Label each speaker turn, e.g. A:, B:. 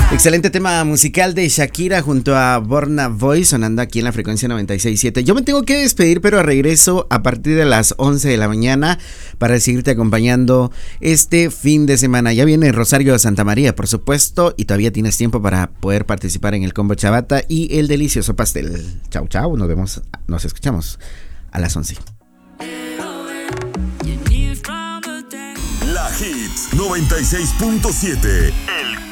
A: Excelente tema musical de Shakira junto a Burna Boy sonando aquí en la frecuencia 96.7. Yo me tengo que despedir, pero regreso a partir de las 11 de la mañana para seguirte acompañando este fin de semana. Ya viene Rosario Santa María, por supuesto, y todavía tienes tiempo para poder participar en el combo Chabata y el delicioso pastel. Chau, chau, nos escuchamos a las 11.
B: La Hits 96.7.